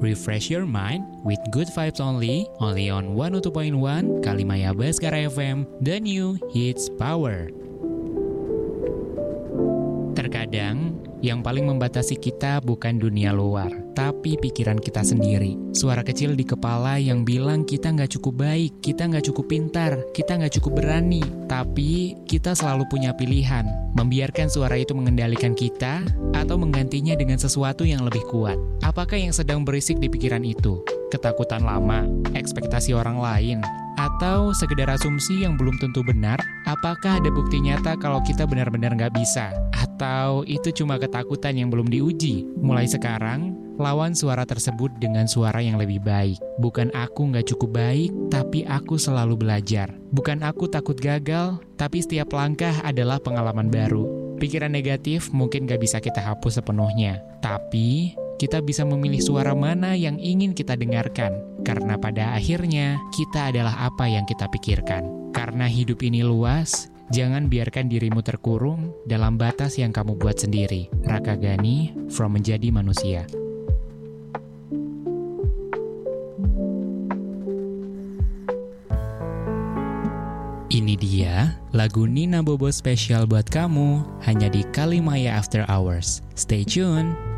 Refresh your mind with good vibes only on 102.1 Kalimaya Baskara FM, the new hits power. Terkadang, yang paling membatasi kita bukan dunia luar, tapi pikiran kita sendiri. Suara kecil di kepala yang bilang kita nggak cukup baik, kita nggak cukup pintar, kita nggak cukup berani. Tapi kita selalu punya pilihan, membiarkan suara itu mengendalikan kita atau menggantinya dengan sesuatu yang lebih kuat. Apakah yang sedang berisik di pikiran itu? Ketakutan lama, ekspektasi orang lain, atau sekedar asumsi yang belum tentu benar? Apakah ada bukti nyata kalau kita benar-benar nggak bisa? Atau itu cuma ketakutan yang belum diuji? Mulai sekarang, lawan suara tersebut dengan suara yang lebih baik. Bukan aku nggak cukup baik, tapi aku selalu belajar. Bukan aku takut gagal, tapi setiap langkah adalah pengalaman baru. Pikiran negatif mungkin nggak bisa kita hapus sepenuhnya, tapi kita bisa memilih suara mana yang ingin kita dengarkan. Karena pada akhirnya, kita adalah apa yang kita pikirkan. Karena hidup ini luas, jangan biarkan dirimu terkurung dalam batas yang kamu buat sendiri. Raka Ghani, From Menjadi Manusia. Ini dia lagu Nina Bobo spesial buat kamu, hanya di Kalimaya After Hours. Stay tune!